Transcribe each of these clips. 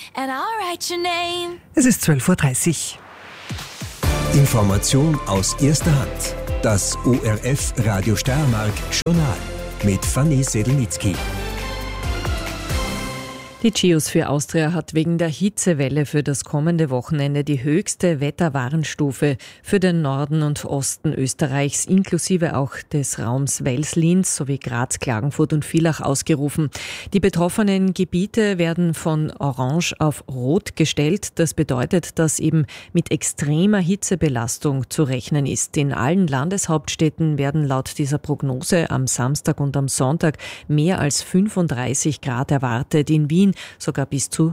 and I'll write your name. Es ist 12:30 Uhr. Information aus erster Hand. Das ORF Radio Steiermark Journal mit Fanny Sedelnitzky. Die Geosphere Austria hat wegen der Hitzewelle für das kommende Wochenende die höchste Wetterwarnstufe für den Norden und Osten Österreichs inklusive auch des Raums Wels-Linz sowie Graz, Klagenfurt und Villach ausgerufen. Die betroffenen Gebiete werden von Orange auf Rot gestellt. Das bedeutet, dass eben mit extremer Hitzebelastung zu rechnen ist. In allen Landeshauptstädten werden laut dieser Prognose am Samstag und am Sonntag mehr als 35 Grad erwartet. In Wien sogar bis zu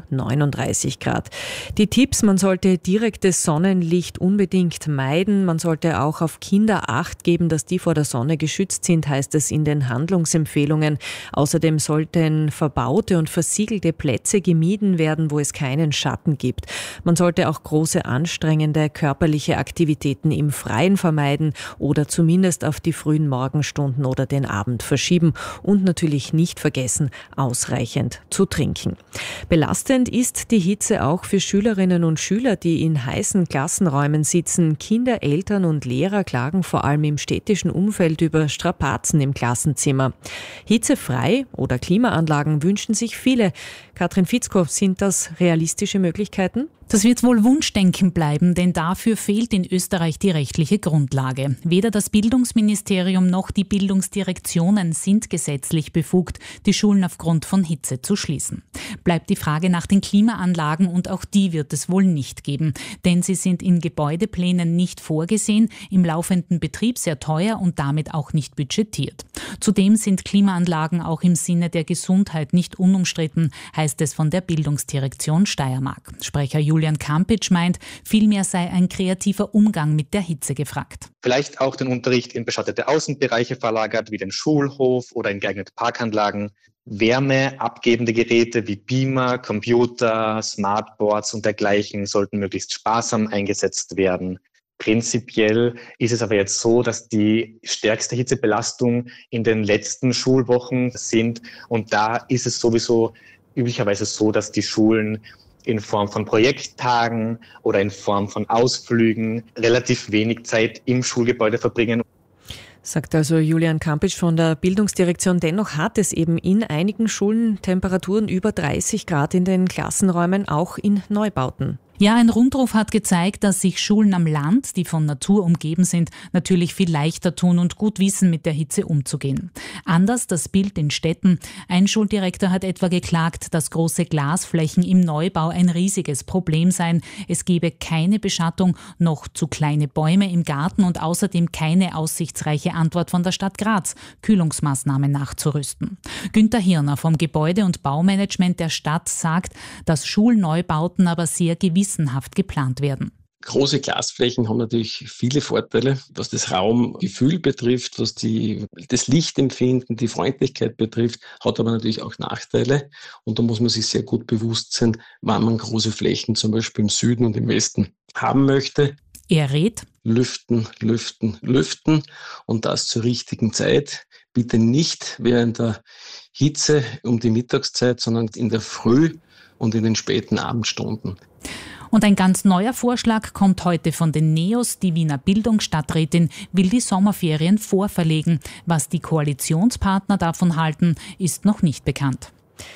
39 Grad. Die Tipps: Man sollte direktes Sonnenlicht unbedingt meiden. Man sollte auch auf Kinder Acht geben, dass die vor der Sonne geschützt sind, heißt es in den Handlungsempfehlungen. Außerdem sollten verbaute und versiegelte Plätze gemieden werden, wo es keinen Schatten gibt. Man sollte auch große anstrengende körperliche Aktivitäten im Freien vermeiden oder zumindest auf die frühen Morgenstunden oder den Abend verschieben und natürlich nicht vergessen, ausreichend zu trinken. Belastend ist die Hitze auch für Schülerinnen und Schüler, die in heißen Klassenräumen sitzen. Kinder, Eltern und Lehrer klagen vor allem im städtischen Umfeld über Strapazen im Klassenzimmer. Hitzefrei oder Klimaanlagen wünschen sich viele. Katrin Fitzko, sind das realistische Möglichkeiten? Das wird wohl Wunschdenken bleiben, denn dafür fehlt in Österreich die rechtliche Grundlage. Weder das Bildungsministerium noch die Bildungsdirektionen sind gesetzlich befugt, die Schulen aufgrund von Hitze zu schließen. Bleibt die Frage nach den Klimaanlagen und auch die wird es wohl nicht geben, denn sie sind in Gebäudeplänen nicht vorgesehen, im laufenden Betrieb sehr teuer und damit auch nicht budgetiert. Zudem sind Klimaanlagen auch im Sinne der Gesundheit nicht unumstritten, heißt es von der Bildungsdirektion Steiermark. Sprecher Julian Kampitsch meint, vielmehr sei ein kreativer Umgang mit der Hitze gefragt. Vielleicht auch den Unterricht in beschattete Außenbereiche verlagert, wie den Schulhof oder in geeignete Parkanlagen. Wärmeabgebende Geräte wie Beamer, Computer, Smartboards und dergleichen sollten möglichst sparsam eingesetzt werden. Prinzipiell ist es aber jetzt so, dass die stärkste Hitzebelastung in den letzten Schulwochen sind. Und da ist es sowieso üblicherweise so, dass die Schulen in Form von Projekttagen oder in Form von Ausflügen relativ wenig Zeit im Schulgebäude verbringen. Sagt also Julian Kampitsch von der Bildungsdirektion. Dennoch hat es eben in einigen Schulen Temperaturen über 30 Grad in den Klassenräumen, auch in Neubauten. Ja, ein Rundruf hat gezeigt, dass sich Schulen am Land, die von Natur umgeben sind, natürlich viel leichter tun und gut wissen, mit der Hitze umzugehen. Anders das Bild in Städten. Ein Schuldirektor hat etwa geklagt, dass große Glasflächen im Neubau ein riesiges Problem seien. Es gebe keine Beschattung, noch zu kleine Bäume im Garten und außerdem keine aussichtsreiche Antwort von der Stadt Graz, Kühlungsmaßnahmen nachzurüsten. Günther Hirner vom Gebäude- und Baumanagement der Stadt sagt, dass Schulneubauten aber sehr gewissenhaft geplant werden. Große Glasflächen haben natürlich viele Vorteile, was das Raumgefühl betrifft, was das Lichtempfinden, die Freundlichkeit betrifft, hat aber natürlich auch Nachteile. Und da muss man sich sehr gut bewusst sein, wann man große Flächen zum Beispiel im Süden und im Westen haben möchte. Er rät: Lüften, lüften, lüften und das zur richtigen Zeit. Bitte nicht während der Hitze um die Mittagszeit, sondern in der Früh und in den späten Abendstunden. Und ein ganz neuer Vorschlag kommt heute von den NEOS. Die Wiener Bildungsstadträtin will die Sommerferien vorverlegen. Was die Koalitionspartner davon halten, ist noch nicht bekannt.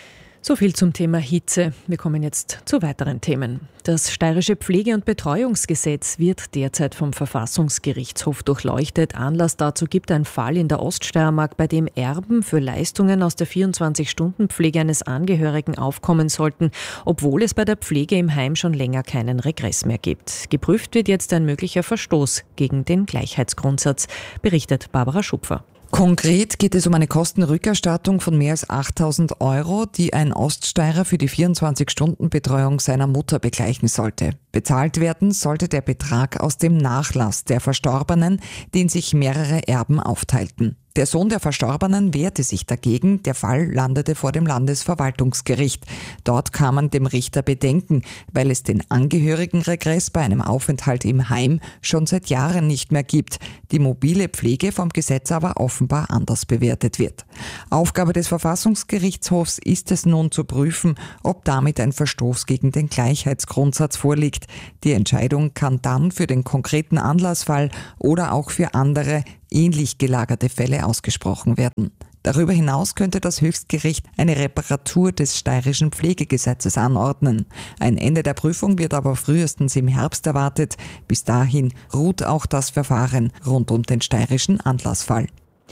So viel zum Thema Hitze. Wir kommen jetzt zu weiteren Themen. Das steirische Pflege- und Betreuungsgesetz wird derzeit vom Verfassungsgerichtshof durchleuchtet. Anlass dazu gibt ein Fall in der Oststeiermark, bei dem Erben für Leistungen aus der 24-Stunden-Pflege eines Angehörigen aufkommen sollten, obwohl es bei der Pflege im Heim schon länger keinen Regress mehr gibt. Geprüft wird jetzt ein möglicher Verstoß gegen den Gleichheitsgrundsatz, berichtet Barbara Schupfer. Konkret geht es um eine Kostenrückerstattung von mehr als 8.000 €, die ein Oststeirer für die 24-Stunden-Betreuung seiner Mutter begleichen sollte. Bezahlt werden sollte der Betrag aus dem Nachlass der Verstorbenen, den sich mehrere Erben aufteilten. Der Sohn der Verstorbenen wehrte sich dagegen. Der Fall landete vor dem Landesverwaltungsgericht. Dort kamen dem Richter Bedenken, weil es den Angehörigenregress bei einem Aufenthalt im Heim schon seit Jahren nicht mehr gibt. Die mobile Pflege vom Gesetz aber offenbar anders bewertet wird. Aufgabe des Verfassungsgerichtshofs ist es nun zu prüfen, ob damit ein Verstoß gegen den Gleichheitsgrundsatz vorliegt. Die Entscheidung kann dann für den konkreten Anlassfall oder auch für andere ähnlich gelagerte Fälle ausgesprochen werden. Darüber hinaus könnte das Höchstgericht eine Reparatur des steirischen Pflegegesetzes anordnen. Ein Ende der Prüfung wird aber frühestens im Herbst erwartet. Bis dahin ruht auch das Verfahren rund um den steirischen Anlassfall.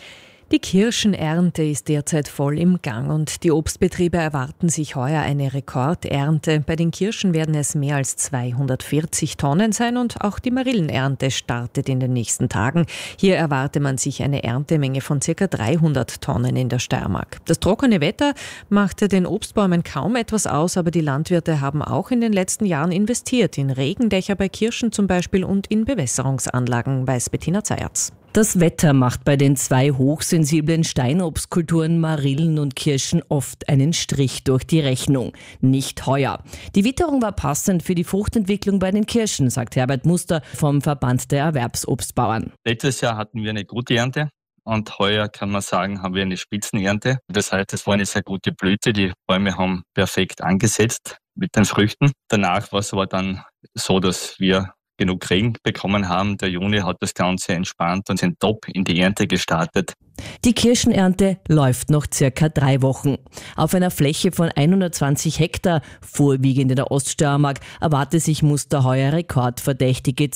Die Kirschenernte ist derzeit voll im Gang und die Obstbetriebe erwarten sich heuer eine Rekordernte. Bei den Kirschen werden es mehr als 240 Tonnen sein und auch die Marillenernte startet in den nächsten Tagen. Hier erwarte man sich eine Erntemenge von ca. 300 Tonnen in der Steiermark. Das trockene Wetter machte den Obstbäumen kaum etwas aus, aber die Landwirte haben auch in den letzten Jahren investiert in Regendächer bei Kirschen zum Beispiel und in Bewässerungsanlagen, weiß Bettina Zayatz. Das Wetter macht bei den zwei hochsensiblen Steinobstkulturen Marillen und Kirschen oft einen Strich durch die Rechnung. Nicht heuer. Die Witterung war passend für die Fruchtentwicklung bei den Kirschen, sagt Herbert Muster vom Verband der Erwerbsobstbauern. Letztes Jahr hatten wir eine gute Ernte und heuer kann man sagen, haben wir eine Spitzenernte. Das heißt, es war eine sehr gute Blüte. Die Bäume haben perfekt angesetzt mit den Früchten. Danach war es aber dann so, dass wir genug Regen bekommen haben. Der Juni hat das Ganze entspannt und sind top in die Ernte gestartet. Die Kirschenernte läuft noch circa 3 Wochen. Auf einer Fläche von 120 Hektar, vorwiegend in der Oststeiermark, erwarte sich Muster heuer rekordverdächtige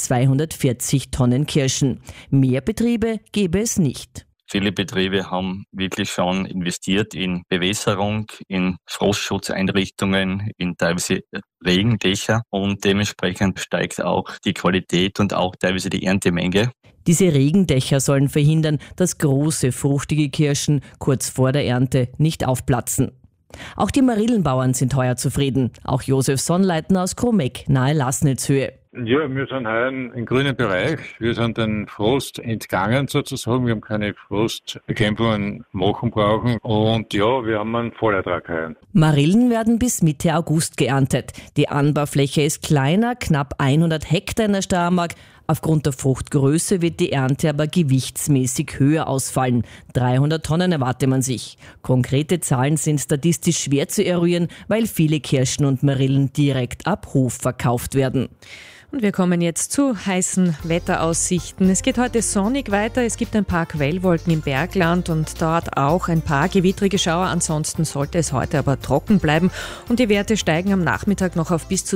240 Tonnen Kirschen. Mehr Betriebe gäbe es nicht. Viele Betriebe haben wirklich schon investiert in Bewässerung, in Frostschutzeinrichtungen, in teilweise Regendächer und dementsprechend steigt auch die Qualität und auch teilweise die Erntemenge. Diese Regendächer sollen verhindern, dass große, fruchtige Kirschen kurz vor der Ernte nicht aufplatzen. Auch die Marillenbauern sind heuer zufrieden. Auch Josef Sonnleitner aus Kromeck nahe Lasnitzhöhe. Ja, wir sind heuer im grünen Bereich. Wir sind den Frost entgangen sozusagen. Wir haben keine Frostbekämpfungen machen brauchen. Und ja, wir haben einen Vollertrag heuer. Marillen werden bis Mitte August geerntet. Die Anbaufläche ist kleiner, knapp 100 Hektar in der Steiermark. Aufgrund der Fruchtgröße wird die Ernte aber gewichtsmäßig höher ausfallen. 300 Tonnen erwarte man sich. Konkrete Zahlen sind statistisch schwer zu eruieren, weil viele Kirschen und Marillen direkt ab Hof verkauft werden. Und wir kommen jetzt zu heißen Wetteraussichten. Es geht heute sonnig weiter. Es gibt ein paar Quellwolken im Bergland und dort auch ein paar gewittrige Schauer. Ansonsten sollte es heute aber trocken bleiben. Und die Werte steigen am Nachmittag noch auf bis zu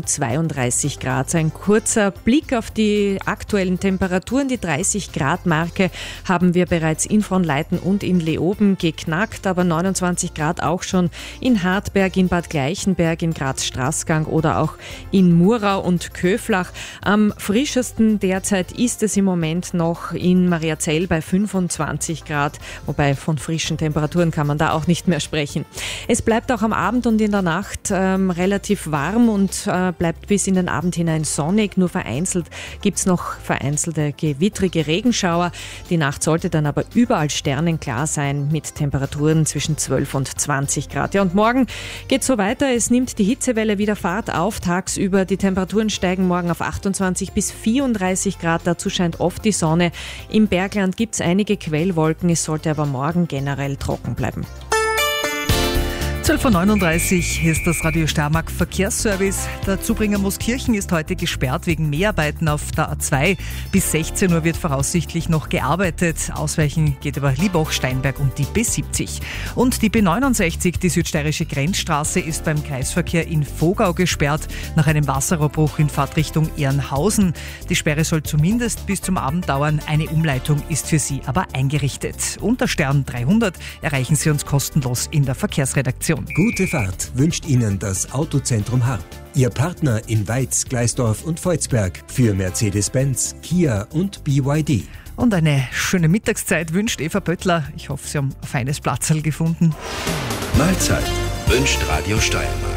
32 Grad. Ein kurzer Blick auf die aktuellen Temperaturen. Die 30-Grad-Marke haben wir bereits in Fronleiten und in Leoben geknackt. Aber 29 Grad auch schon in Hartberg, in Bad Gleichenberg, in Graz-Straßgang oder auch in Murau und Köflach. Am frischesten derzeit ist es im Moment noch in Mariazell bei 25 Grad, wobei von frischen Temperaturen kann man da auch nicht mehr sprechen. Es bleibt auch am Abend und in der Nacht relativ warm und bleibt bis in den Abend hinein sonnig. Nur vereinzelt gibt es noch vereinzelte gewittrige Regenschauer. Die Nacht sollte dann aber überall sternenklar sein mit Temperaturen zwischen 12 und 20 Grad. Ja, und morgen geht es so weiter. Es nimmt die Hitzewelle wieder Fahrt auf. Tagsüber die Temperaturen steigen morgen auf 28 bis 34 Grad. Dazu scheint oft die Sonne. Im Bergland gibt es einige Quellwolken. Es sollte aber morgen generell trocken bleiben. 12.39 Uhr, hier ist das Radio Steiermark Verkehrsservice. Der Zubringer Mooskirchen ist heute gesperrt wegen Mäharbeiten auf der A2. Bis 16 Uhr wird voraussichtlich noch gearbeitet. Ausweichen geht über Liebach, Steinberg und die B70. Und die B69, die südsteirische Grenzstraße, ist beim Kreisverkehr in Vogau gesperrt. Nach einem Wasserrohrbruch in Fahrtrichtung Ehrenhausen. Die Sperre soll zumindest bis zum Abend dauern. Eine Umleitung ist für Sie aber eingerichtet. Unter Stern 300 erreichen Sie uns kostenlos in der Verkehrsredaktion. Gute Fahrt wünscht Ihnen das Autozentrum Harp. Ihr Partner in Weiz, Gleisdorf und Volzberg für Mercedes-Benz, Kia und BYD. Und eine schöne Mittagszeit wünscht Eva Böttler. Ich hoffe, Sie haben ein feines Platzerl gefunden. Mahlzeit wünscht Radio Steiermark.